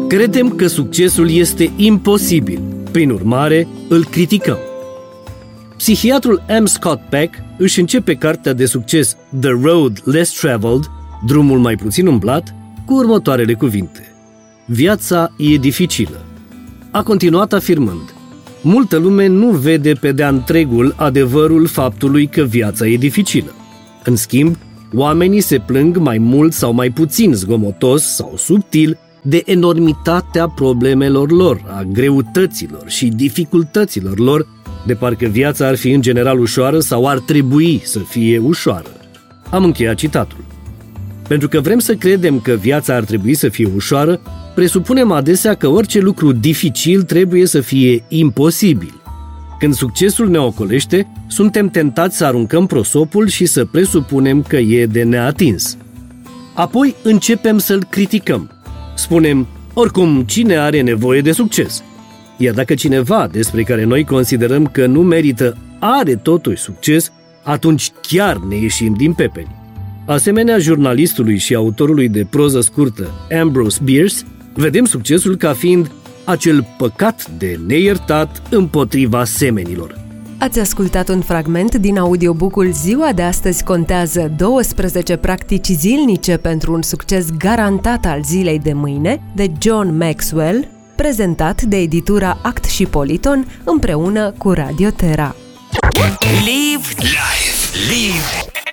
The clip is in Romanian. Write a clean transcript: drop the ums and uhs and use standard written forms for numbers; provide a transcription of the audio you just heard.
Credem că succesul este imposibil, prin urmare, îl criticăm. Psihiatrul M. Scott Peck își începe cartea de succes The Road Less Traveled, drumul mai puțin umblat, cu următoarele cuvinte: viața e dificilă. A continuat afirmând: multă lume nu vede pe de-a întregul adevărul faptului că viața e dificilă. În schimb, oamenii se plâng mai mult sau mai puțin zgomotos sau subtil de enormitatea problemelor lor, a greutăților și dificultăților lor, de parcă viața ar fi în general ușoară sau ar trebui să fie ușoară. Am încheiat citatul. Pentru că vrem să credem că viața ar trebui să fie ușoară, presupunem adesea că orice lucru dificil trebuie să fie imposibil. Când succesul ne ocolește, suntem tentați să aruncăm prosopul și să presupunem că e de neatins. Apoi începem să-l criticăm. Spunem: oricum, cine are nevoie de succes? Iar dacă cineva despre care noi considerăm că nu merită are totuși succes, atunci chiar ne ieșim din pepeni. Asemenea jurnalistului și autorului de proză scurtă Ambrose Bierce, vedem succesul ca fiind acel păcat de neiertat împotriva semenilor. Ați ascultat un fragment din audiobook-ul Ziua de astăzi contează 12 practici zilnice pentru un succes garantat al zilei de mâine, de John Maxwell, prezentat de editura Act și Politon împreună cu Radio Terra. Live